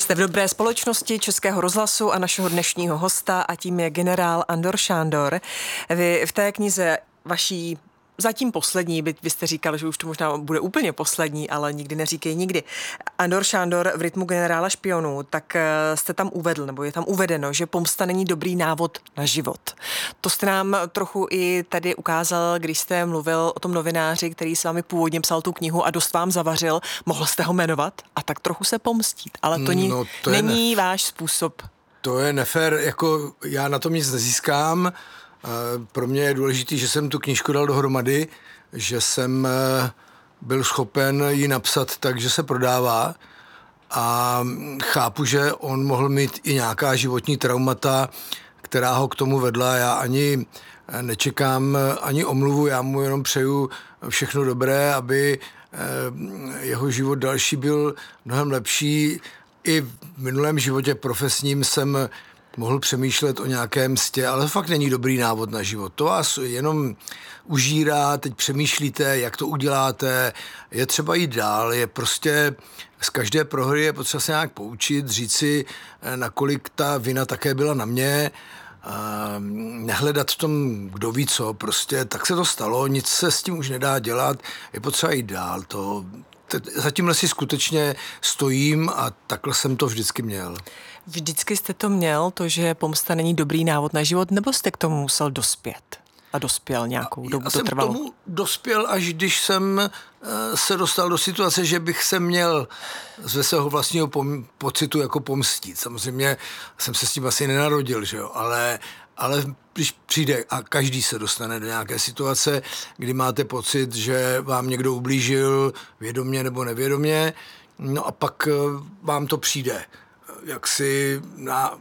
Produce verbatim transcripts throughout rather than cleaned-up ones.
Jste v dobré společnosti Českého rozhlasu a našeho dnešního hosta a tím je generál Andor Šándor. Vy v té knize vaší zatím poslední, byť vy jste říkal, že už to možná bude úplně poslední, ale nikdy neříkej nikdy. Andor Šándor v rytmu generála špionů, tak jste tam uvedl, nebo je tam uvedeno, že pomsta není dobrý návod na život. To jste nám trochu i tady ukázal, když jste mluvil o tom novináři, který s vámi původně psal tu knihu a dost vám zavařil. Mohl jste ho jmenovat a tak trochu se pomstít, ale to, ní, no, to není nef- váš způsob. To je nefér, jako já na tom nic nezískám. Pro mě je důležité, že jsem tu knížku dal dohromady, že jsem byl schopen ji napsat tak, že se prodává a chápu, že on mohl mít i nějaká životní traumata, která ho k tomu vedla. Já ani nečekám ani omluvu, já mu jenom přeju všechno dobré, aby jeho život další byl mnohem lepší. I v minulém životě profesním jsem mohl přemýšlet o nějaké mstě, ale to fakt není dobrý návod na život. To vás jenom užírá, teď přemýšlíte, jak to uděláte, je třeba jít dál, je prostě z každé prohry je potřeba se nějak poučit, říct si, nakolik ta vina také byla na mě, nehledat v tom, kdo ví co, prostě tak se to stalo, nic se s tím už nedá dělat, je potřeba jít dál, to... Za tímhle si skutečně stojím a takhle jsem to vždycky měl. Vždycky jste to měl, to, že pomsta není dobrý návod na život, nebo jste k tomu musel dospět? A dospěl nějakou dobu, Já to trvalo? Já jsem k tomu dospěl, až když jsem se dostal do situace, že bych se měl ze svého vlastního pom- pocitu jako pomstit. Samozřejmě jsem se s tím asi nenarodil, že jo, ale... Ale když přijde a každý se dostane do nějaké situace, kdy máte pocit, že vám někdo ublížil vědomě nebo nevědomě, no a pak vám to přijde jaksi na,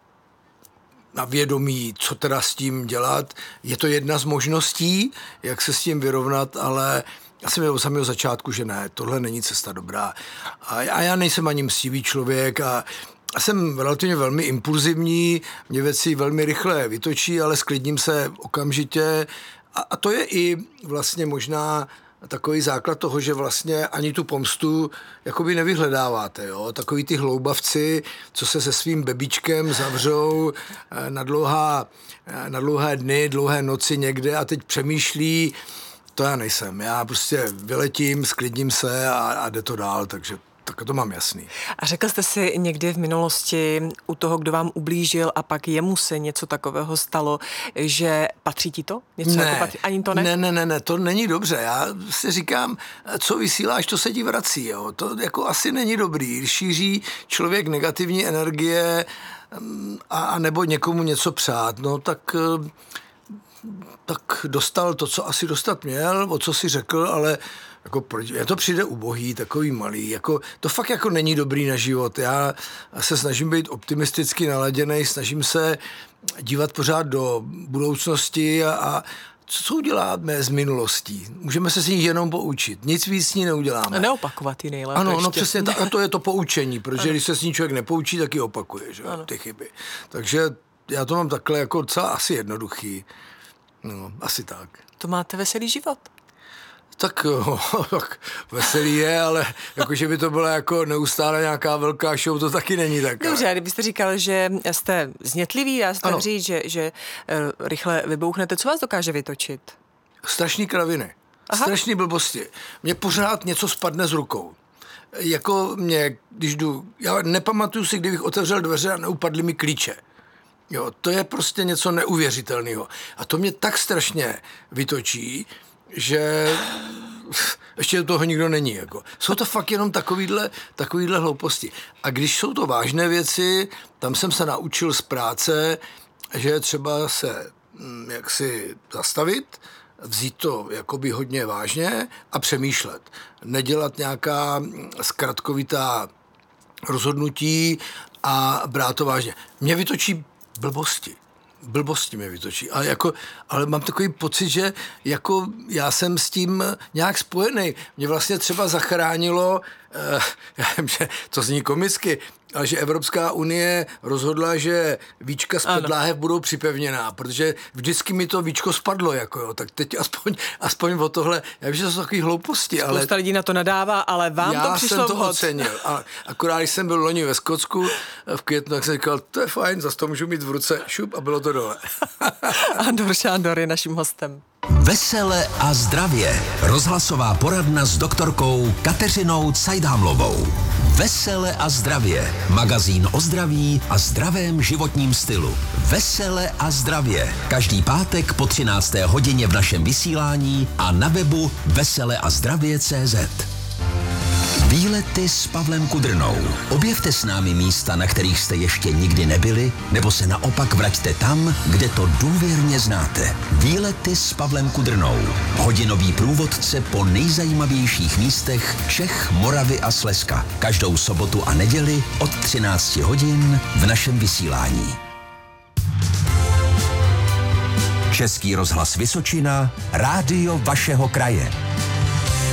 na vědomí, co teda s tím dělat. Je to jedna z možností, jak se s tím vyrovnat, ale já jsem měl od samého začátku, že ne, tohle není cesta dobrá. A já, a já nejsem ani mstivý člověk a Já jsem relativně velmi impulzivní, mě věci velmi rychle vytočí, ale sklidním se okamžitě. A, a to je i vlastně možná takový základ toho, že vlastně ani tu pomstu jakoby nevyhledáváte. Jo? Takový ty hloubavci, co se se svým bebičkem zavřou na, dlouhá, na dlouhé dny, dlouhé noci někde a teď přemýšlí. To já nejsem. Já prostě vyletím, sklidním se a, a jde to dál, takže... Tak to mám jasný. A řekl jste si někdy v minulosti u toho, kdo vám ublížil a pak jemu se něco takového stalo, že patří ti to? Něco ne, jako patří? Ani to ne? Ne, ne, ne, ne, to není dobře. Já si říkám, co vysíláš, to se ti vrací. Jo. To jako asi není dobrý. Když šíří člověk negativní energie a, a nebo někomu něco přát, no tak... tak dostal to, co asi dostat měl, o co si řekl, ale jako, je to přijde ubohý, takový malý, jako, to fakt jako není dobrý na život. Já se snažím být optimisticky naladěnej, snažím se dívat pořád do budoucnosti a, a co uděláme z minulostí? Můžeme se s ní jenom poučit. Nic víc s ní neuděláme. Neopakovat ji nejlépe. Ano, ještě. no přesně, ta, a to je to poučení, protože ano. Když se s ní člověk nepoučí, tak ji opakuje, že? Ty chyby. Takže já to mám takhle jako docela asi jednoduchý. No, asi tak. To máte veselý život. Tak, jo, tak veselý je, ale jakože by to byla jako neustále nějaká velká show, to taky není tak. Dobře, kdybyste říkal, že jste znětlivý, já jste říct, že, že rychle vybouchnete, co vás dokáže vytočit? Strašný kraviny, Aha. strašný blbosti. Mně pořád něco spadne z rukou. Jako mě, když jdu, já nepamatuju si, kdybych otevřel dveře a neupadly mi klíče. Jo, to je prostě něco neuvěřitelného. A to mě tak strašně vytočí, že ještě do toho nikdo není. Jako. Jsou to fakt jenom takovýhle, takovýhle hlouposti. A když jsou to vážné věci, tam jsem se naučil z práce, že je třeba se jaksi zastavit, vzít to jakoby hodně vážně a přemýšlet. Nedělat nějaká zkratkovitá rozhodnutí a brát to vážně. Mě vytočí blbosti. Blbosti mě vytočí. Ale, jako, ale mám takový pocit, že jako já jsem s tím nějak spojený. Mě vlastně třeba zachránilo, já vím, že to zní komicky, ale že Evropská unie rozhodla, že víčka z pedláhev budou připevněná, protože vždycky mi to víčko spadlo, jako jo, tak teď aspoň, aspoň o tohle, já vím, že to jsou takové hlouposti, ale... Spousta lidí na to nadává, ale vám já to přišlo jsem to vhod. ocenil. A akorát, když jsem byl loni ve Skotsku v květnu, tak jsem říkal, to je fajn, zase to můžu mít v ruce, šup, a bylo to dole. Andor Šándor je naším hostem. Vesele a zdravě. Rozhlasová poradna s doktorkou Kateřinou Cajdhamlovou. Vesele a zdravě. Magazín o zdraví a zdravém životním stylu. Vesele a zdravě. Každý pátek po třinácté hodině v našem vysílání a na webu veseleazdravě tečka cé zet. Výlety s Pavlem Kudrnou. Objevte s námi místa, na kterých jste ještě nikdy nebyli, nebo se naopak vraťte tam, kde to důvěrně znáte. Výlety s Pavlem Kudrnou. Hodinový průvodce po nejzajímavějších místech Čech, Moravy a Slezska. Každou sobotu a neděli od třinácti hodin v našem vysílání. Český rozhlas Vysočina, rádio vašeho kraje.